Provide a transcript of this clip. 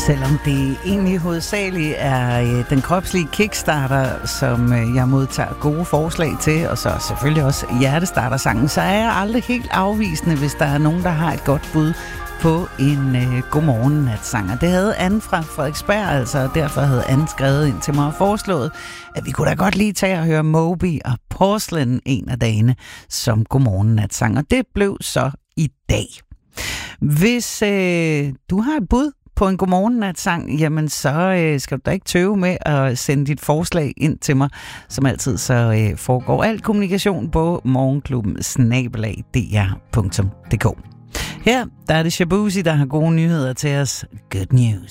Selvom det egentlig hovedsageligt er den kropslige kickstarter, som jeg modtager gode forslag til, og så selvfølgelig også hjertestartersangen, så er jeg aldrig helt afvisende, hvis der er nogen, der har et godt bud på en godmorgen-natsang. Og det havde Anne fra Frederiksberg, altså, og derfor havde Anne skrevet ind til mig og foreslået, at vi kunne da godt lige tage og høre Moby og Porcelain en af dagene som godmorgen-natsang. Og det blev så i dag. Hvis du har et bud på en godmorgen-natsang, jamen så skal du da ikke tøve med at sende dit forslag ind til mig. Som altid så foregår al kommunikation på morgenklubben@dr.dk. Her der er det Shabuzi, der har gode nyheder til os. Good news.